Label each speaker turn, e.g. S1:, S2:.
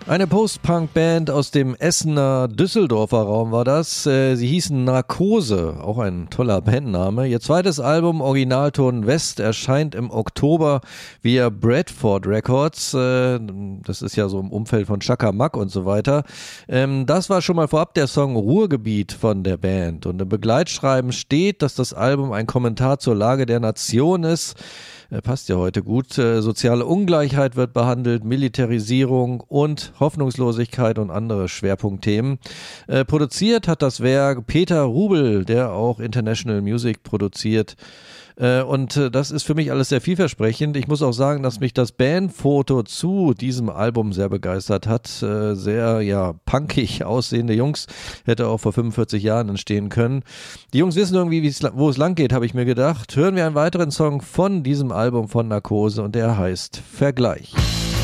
S1: Eine Post-Punk-Band aus dem Essener Düsseldorfer Raum war das. Sie hießen Narkose, auch ein toller Bandname. Ihr zweites Album Originalton West erscheint im Oktober via Bradford Records. Das ist ja so im Umfeld von Chaka Mack und so weiter. Das war schon mal vorab der Song Ruhrgebiet von der Band. Und im Begleitschreiben steht, dass das Album ein Kommentar zur Lage der Nation ist. Passt ja heute gut. Soziale Ungleichheit wird behandelt, Militarisierung und Hoffnungslosigkeit und andere Schwerpunktthemen. Produziert hat das Werk Peter Rubel, der auch International Music produziert. Und das ist für mich alles sehr vielversprechend. Ich muss auch sagen, dass mich das Bandfoto zu diesem Album sehr begeistert hat. Sehr, ja, punkig aussehende Jungs. Hätte auch vor 45 Jahren entstehen können. Die Jungs wissen irgendwie, wo es lang geht, habe ich mir gedacht. Hören wir einen weiteren Song von diesem Album von Narkose und der heißt Vergleich.